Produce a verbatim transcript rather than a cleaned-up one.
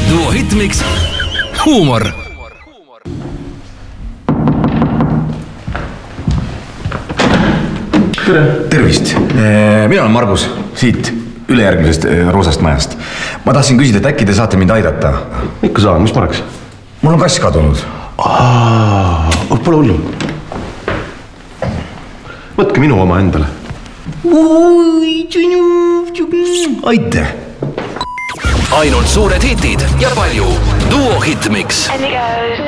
Duo Hitmix huumor. Tere. Tervist, mina olen Margus siit ülejärgmisest roosast majast. Ma tahtsin küsida, et äkki te saate mind aidata. Ikka saan, mis pareks? Mul on kass kadunud. Aa, pole hullu. Võtke minu oma endale. Aite. Ainult suured hitid ja palju Duo Hitmix.